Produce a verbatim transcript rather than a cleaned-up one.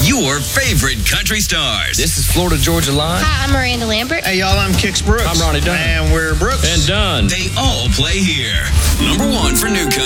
your favorite country stars. This is Florida Georgia Line. Hi, I'm Miranda Lambert. Hey, y'all, I'm Kix Brooks. I'm Ronnie Dunn. And we're Brooks. And Dunn. They all play here. Number one for new country.